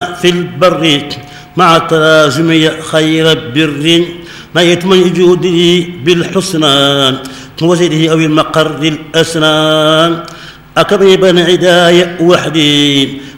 في البر مع تراجمي خير بر نيت من جودي بالحسنى وزيده أو المقر الأسنان أكبر بن عداي وحدي